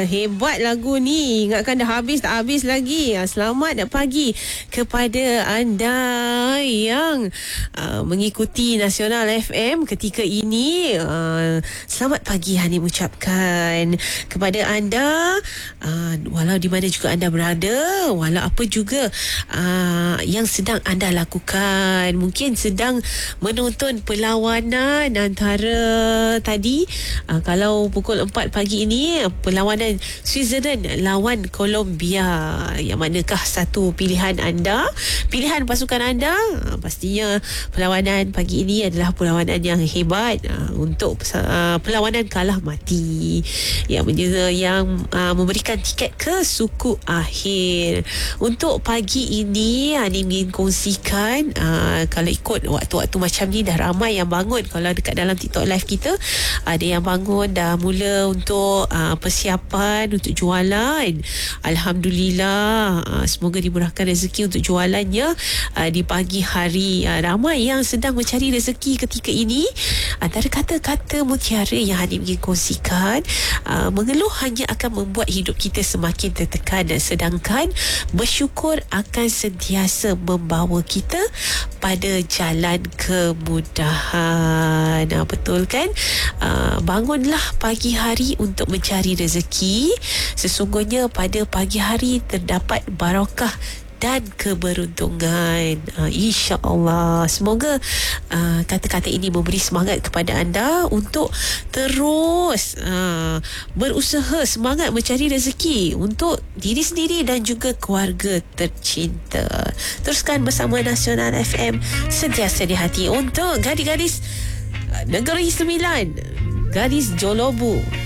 Hebat lagu ni. Ingatkan dah habis, tak habis lagi. Selamat pagi kepada anda yang mengikuti Nasional FM ketika ini. Selamat pagi Hani ucapkan kepada anda, walau di mana juga anda berada, walau apa juga yang sedang anda lakukan. Mungkin sedang menonton perlawanan antara tadi, kalau pukul 4 pagi ini, perlawanan Switzerland lawan Colombia. Yang manakah satu pilihan anda, pilihan pasukan anda? Pastinya perlawanan pagi ini adalah perlawanan yang hebat, untuk perlawanan kalah mati yang memberikan tiket ke suku akhir. Untuk pagi ini Hani ingin kongsikan, kalau ikut waktu-waktu macam ni dah ramai yang bangun. Kalau dekat dalam TikTok live kita, ada yang bangun dah mula untuk persiapan untuk jualan. Alhamdulillah, semoga dimurahkan rezeki untuk jualannya di pagi hari. Ramai yang sedang mencari rezeki ketika ini. Antara kata-kata mutiara yang Hani ingin kongsikan, mengeluh hanya akan membuat hidup kita semakin tertekan, sedangkan bersyukur akan sentiasa membawa kita pada jalan kemudahan. Betul kan? Bangunlah pagi hari untuk mencari rezeki. Sesungguhnya pada pagi hari terdapat barakah dan keberuntungan, insya-Allah. Semoga kata-kata ini memberi semangat kepada anda untuk terus berusaha, semangat mencari rezeki untuk diri sendiri dan juga keluarga tercinta. Teruskan bersama Nasional FM, sentiasa di hati. Untuk gadis-gadis Negeri Sembilan, gadis Jolobu,